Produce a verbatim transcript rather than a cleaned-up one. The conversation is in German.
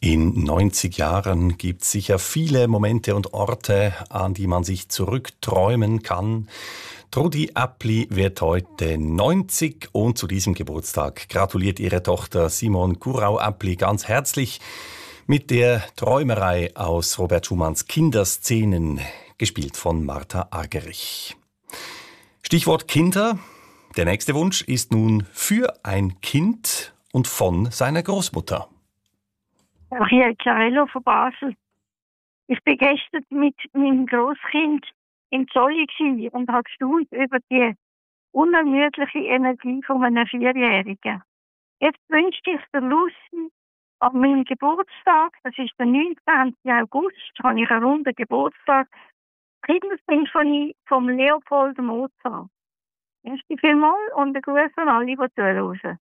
In neunzig Jahren gibt es sicher viele Momente und Orte, an die man sich zurückträumen kann. Trudi Appli wird heute neunzig und zu diesem Geburtstag gratuliert ihre Tochter Simon Kurau Appli ganz herzlich mit der Träumerei aus Robert Schumanns Kinderszenen, gespielt von Martha Argerich. Stichwort Kinder. Der nächste Wunsch ist nun für ein Kind und von seiner Großmutter. Ariel Carello von Basel. Ich bin gestern mit meinem Grosskind in Zolli und habe gestaunt über die unermüdliche Energie von einem Vierjährigen. Jetzt wünschte ich der Lucy an meinem Geburtstag, das ist der neunzehnten August, habe ich einen runden Geburtstag, die Kindersinfonie vom Leopold Mozart. Merci vielmals und einen Gruß an alle, die zuhören.